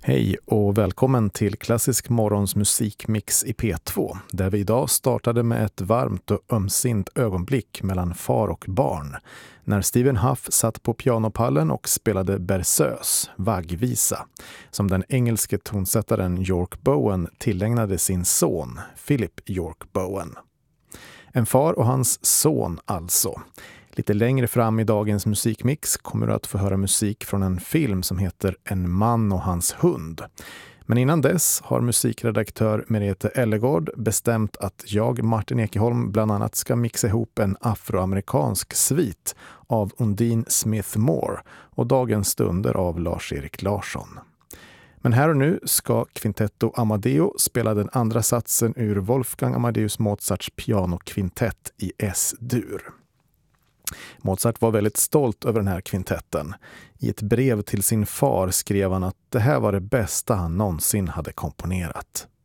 Hej och välkommen till Klassisk morgons musikmix i P2, där vi idag startade med ett varmt och ömsint ögonblick mellan far och barn, när Stephen Huff satt på pianopallen och spelade Berceuse, vaggvisa, som den engelske tonsättaren York Bowen tillägnade sin son, Philip York Bowen. En far och hans son alltså. Lite längre fram i dagens musikmix kommer du att få höra musik från en film som heter En man och hans hund. Men innan dess har musikredaktör Merete Ellegård bestämt att jag, Martin Ekeholm, bland annat ska mixa ihop en afroamerikansk svit av Undine Smith Moore och Dagens stunder av Lars-Erik Larsson. Men här och nu ska Quintetto Amadeo spela den andra satsen ur Wolfgang Amadeus Mozarts pianokvintett i S-dur. Mozart var väldigt stolt över den här kvintetten. I ett brev till sin far skrev han att det här var det bästa han någonsin hade komponerat.